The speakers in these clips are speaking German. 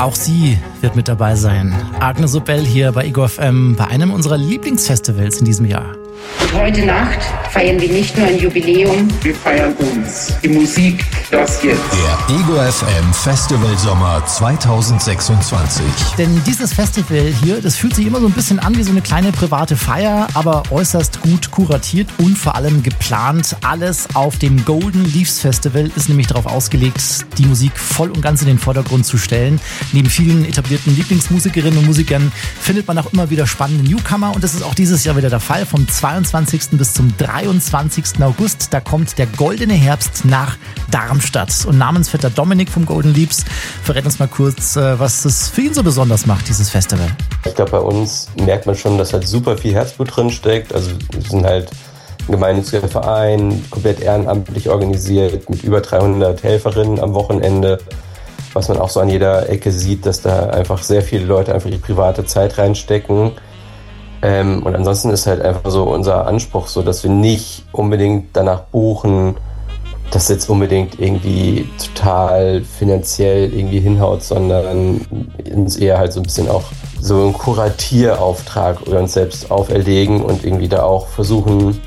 Auch sie wird mit dabei sein. Agnes Obel hier bei Ego FM bei einem unserer Lieblingsfestivals in diesem Jahr. Und heute Nacht feiern wir nicht nur ein Jubiläum. Wir feiern uns. Die Musik, das jetzt. Der Ego FM Festival Sommer 2026. Denn dieses Festival hier, das fühlt sich immer so ein bisschen an wie so eine kleine private Feier, aber äußerst gut kuratiert und vor allem geplant. Alles auf dem Golden Leaves Festival ist nämlich darauf ausgelegt, die Musik voll und ganz in den Vordergrund zu stellen. Neben vielen etablierten Lieblingsmusikerinnen und Musikern findet man auch immer wieder spannende Newcomer und das ist auch dieses Jahr wieder der Fall. Vom 22. bis zum 23. August, da kommt der goldene Herbst nach Darmstadt. Und Namensvetter Dominik vom Golden Leaves verrät uns mal kurz, was das für ihn so besonders macht, dieses Festival. Ich glaube, bei uns merkt man schon, dass halt super viel Herzblut drin steckt. Also wir sind halt ein gemeinnütziger Verein, komplett ehrenamtlich organisiert, mit über 300 Helferinnen am Wochenende. Was man auch so an jeder Ecke sieht, dass da einfach sehr viele Leute einfach ihre private Zeit reinstecken. Und ansonsten ist halt einfach so unser Anspruch so, dass wir nicht unbedingt danach buchen, dass jetzt unbedingt irgendwie total finanziell irgendwie hinhaut, sondern uns eher halt so ein bisschen auch so einen Kuratierauftrag uns selbst auferlegen und irgendwie da auch versuchen,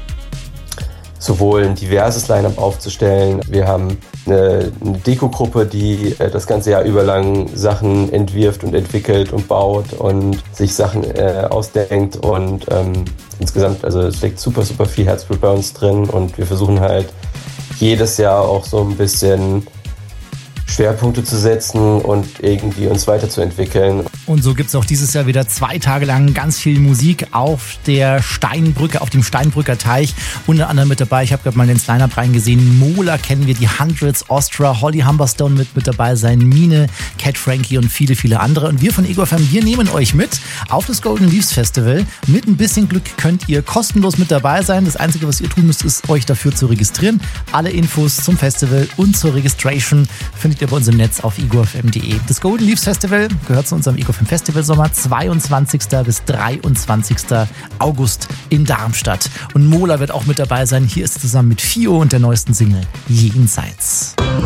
sowohl ein diverses Line-up aufzustellen. Wir haben eine Dekogruppe, die das ganze Jahr über lang Sachen entwirft und entwickelt und baut und sich Sachen ausdenkt und insgesamt, also es steckt super, super viel Herzblut bei uns drin und wir versuchen halt jedes Jahr auch so ein bisschen Schwerpunkte zu setzen und irgendwie uns weiterzuentwickeln. Und so gibt es auch dieses Jahr wieder 2 Tage lang ganz viel Musik auf der Steinbrücke, auf dem Steinbrücker Teich. Unter anderem mit dabei, ich habe gerade mal ins Line-Up reingesehen, Mola kennen wir, die Hundreds, Ostra, Holly Humberstone mit dabei sein, Mine, Cat Frankie und viele, viele andere. Und wir von Ego FM, wir nehmen euch mit auf das Golden Leaves Festival. Mit ein bisschen Glück könnt ihr kostenlos mit dabei sein. Das Einzige, was ihr tun müsst, ist euch dafür zu registrieren. Alle Infos zum Festival und zur Registration findet ihr bei uns im Netz auf egofm.de. Das Golden Leaves Festival gehört zu unserem Ego FM Festival Sommer, 22. bis 23. August in Darmstadt. Und Mola wird auch mit dabei sein. Hier ist zusammen mit Fio und der neuesten Single Jenseits.